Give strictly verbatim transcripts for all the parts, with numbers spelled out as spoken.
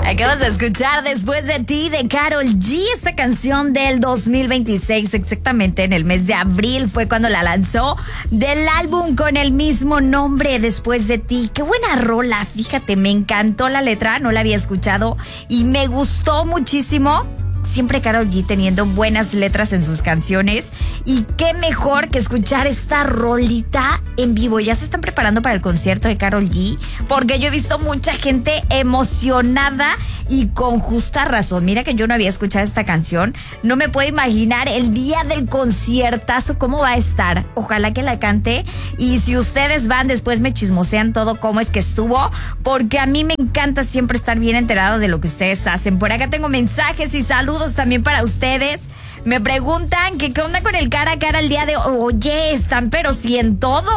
Acabas de escuchar Después de ti de Karol G, esta canción del dos mil veintiséis, exactamente en el mes de abril fue cuando la lanzó, del álbum con el mismo nombre, Después de ti. Qué buena rola, fíjate, me encantó la letra, no la había escuchado y me gustó muchísimo. Siempre Karol G teniendo buenas letras en sus canciones. Y qué mejor que escuchar esta rolita en vivo. Ya se están preparando para el concierto de Karol G, porque yo he visto mucha gente emocionada y con justa razón. Mira que yo no había escuchado esta canción. No me puedo imaginar el día del conciertazo cómo va a estar. Ojalá que la cante. Y si ustedes van, después me chismosean todo cómo es que estuvo, porque a mí me encanta siempre estar bien enterado de lo que ustedes hacen. Por acá tengo mensajes y saludos Saludos también para ustedes. Me preguntan que qué onda con el cara a cara el día de hoy. Oye, están pero sí en todo.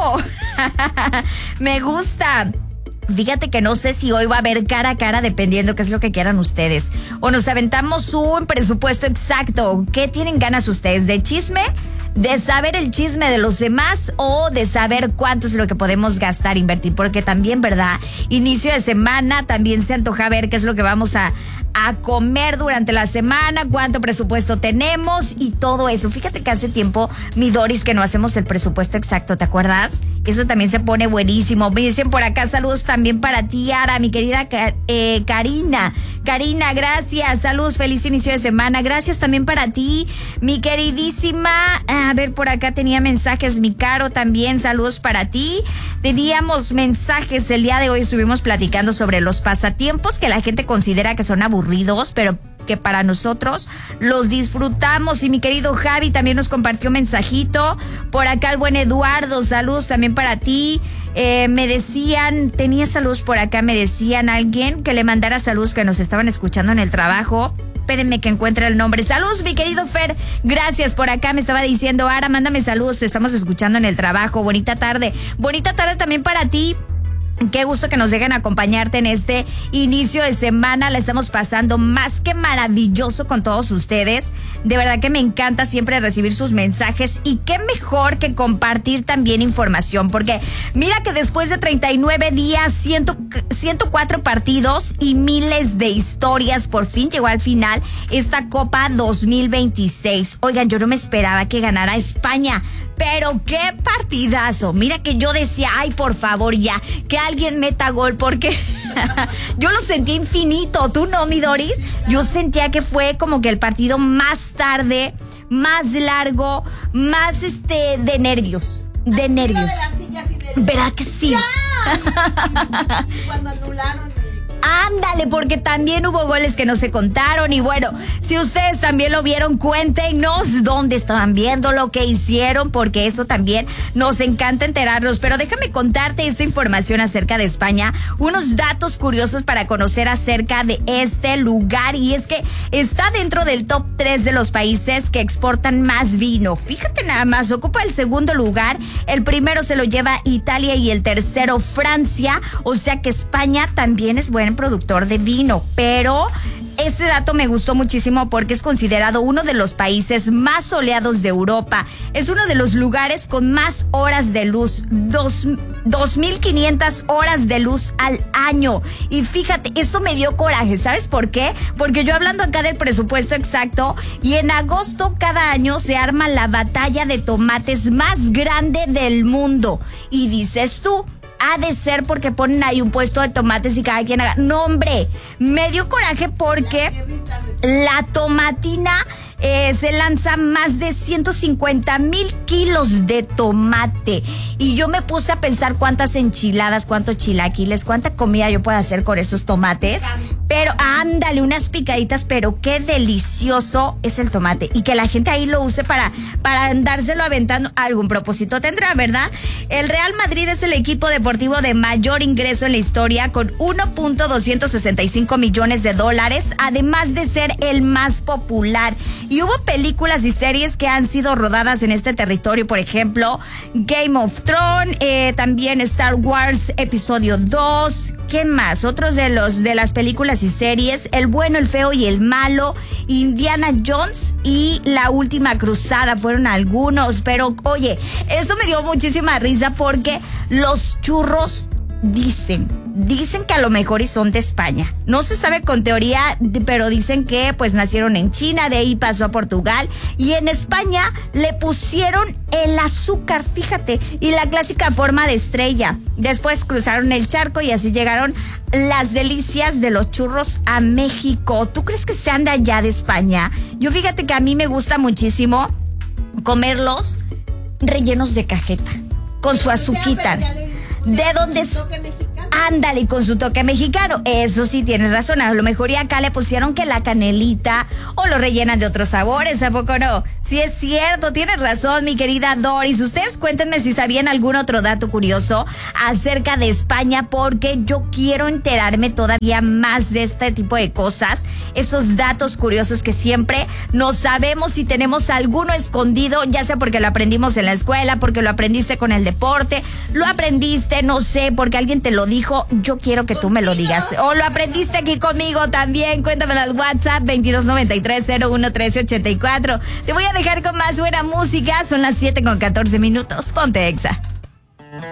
Me gusta. Fíjate que no sé si hoy va a haber cara a cara, dependiendo qué es lo que quieran ustedes. O nos aventamos un presupuesto exacto. ¿Qué tienen ganas ustedes? ¿De chisme? ¿De saber el chisme de los demás? ¿O de saber cuánto es lo que podemos gastar, invertir? Porque también, ¿verdad? Inicio de semana, también se antoja ver qué es lo que vamos a, a comer durante la semana, cuánto presupuesto tenemos y todo eso. Fíjate que hace tiempo, mi Doris, que no hacemos el presupuesto exacto, ¿te acuerdas? Eso también se pone buenísimo. Me dicen por acá, saludos también para ti, Ara, mi querida eh, Karina. Karina, gracias. Saludos, feliz inicio de semana. Gracias también para ti, mi queridísima. A ver, por acá tenía mensajes, mi Caro también. Saludos para ti. Teníamos mensajes el día de hoy. Estuvimos platicando sobre los pasatiempos que la gente considera que son aburridos, pero que para nosotros los disfrutamos. Y mi querido Javi también nos compartió un mensajito. Por acá el buen Eduardo, saludos también para ti. Eh, me decían, tenía saludos por acá, me decían alguien que le mandara saludos que nos estaban escuchando en el trabajo. Espérenme que encuentre el nombre. Saludos, mi querido Fer. Gracias por acá. Me estaba diciendo, Ara, mándame saludos. Te estamos escuchando en el trabajo. Bonita tarde. Bonita tarde también para ti. Qué gusto que nos dejen acompañarte en este inicio de semana. La estamos pasando más que maravilloso con todos ustedes. De verdad que me encanta siempre recibir sus mensajes. Y qué mejor que compartir también información. Porque mira que después de treinta y nueve días, ciento cuatro partidos y miles de historias, por fin llegó al final esta Copa dos mil veintiséis. Oigan, yo no me esperaba que ganara España. Pero qué partidazo. Mira que yo decía, ay, por favor ya, que alguien meta gol, porque yo lo sentí infinito. ¿Tú no, mi Doris? Yo sentía que fue como que el partido más tarde, más largo, más este de nervios. De Así nervios. De las sillas y nervios. ¿Verdad que sí? ¡Ya! Y cuando anularon. Ándale, porque también hubo goles que no se contaron. Y bueno, si ustedes también lo vieron, cuéntenos dónde estaban viendo, lo que hicieron, porque eso también nos encanta enterarnos. Pero déjame contarte esta información acerca de España, unos datos curiosos para conocer acerca de este lugar. Y es que está dentro del top tres de los países que exportan más vino. Fíjate nada más, ocupa el segundo lugar. El primero se lo lleva Italia y el tercero Francia. O sea que España también es buen productor de vino, pero este dato me gustó muchísimo porque es considerado uno de los países más soleados de Europa. Es uno de los lugares con más horas de luz, dos mil quinientas horas de luz al año. Y fíjate, esto me dio coraje, ¿sabes por qué? Porque yo hablando acá del presupuesto exacto, y en agosto cada año se arma la batalla de tomates más grande del mundo. Y dices tú, ha de ser porque ponen ahí un puesto de tomates y cada quien haga. No, hombre, me dio coraje porque la tomatina eh, se lanza más de ciento cincuenta mil kilos de tomate. Y yo me puse a pensar cuántas enchiladas, cuántos chilaquiles, cuánta comida yo puedo hacer con esos tomates. Pero ándale, unas picaditas, pero qué delicioso es el tomate. Y que la gente ahí lo use para, para andárselo aventando. Algún propósito tendrá, ¿verdad? El Real Madrid es el equipo deportivo de mayor ingreso en la historia, con uno punto doscientos sesenta y cinco millones de dólares, además de ser el más popular. Y hubo películas y series que han sido rodadas en este territorio, por ejemplo, Game of Thrones, eh, también Star Wars Episodio dos. ¿Qué más? Otros de los de las películas y series, El bueno, el feo y el malo, Indiana Jones y La última cruzada fueron algunos. Pero oye, esto me dio muchísima risa porque los churros dicen Dicen que a lo mejor y son de España. No se sabe con teoría, pero dicen que pues nacieron en China, de ahí pasó a Portugal y en España le pusieron el azúcar, fíjate, y la clásica forma de estrella. Después cruzaron el charco y así llegaron las delicias de los churros a México. ¿Tú crees que sean de allá de España? Yo fíjate que a mí me gusta muchísimo comerlos rellenos de cajeta, con su azuquita. ¿De dónde es? Ándale, y con su toque mexicano. Eso sí, tienes razón. A lo mejor y acá le pusieron que la canelita o lo rellenan de otros sabores, ¿a poco no? Sí es cierto, tienes razón, mi querida Doris. Ustedes cuéntenme si sabían algún otro dato curioso acerca de España, porque yo quiero enterarme todavía más de este tipo de cosas. Esos datos curiosos que siempre no sabemos si tenemos alguno escondido, ya sea porque lo aprendimos en la escuela, porque lo aprendiste con el deporte, lo aprendiste, no sé, porque alguien te lo dijo. Yo quiero que tú me lo digas. O lo aprendiste aquí conmigo también. Cuéntamelo al WhatsApp veintidós noventa y tres cero uno trece ochenta y cuatro. Te voy a dejar con más buena música. Son las siete con catorce minutos. Ponte Exa.